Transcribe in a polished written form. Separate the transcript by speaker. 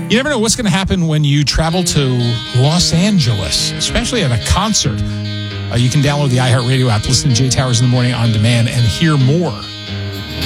Speaker 1: You never know what's going to happen when you travel to Los Angeles, especially at a concert. You can download the iHeartRadio app, listen to Jay Towers in the Morning on demand, and hear more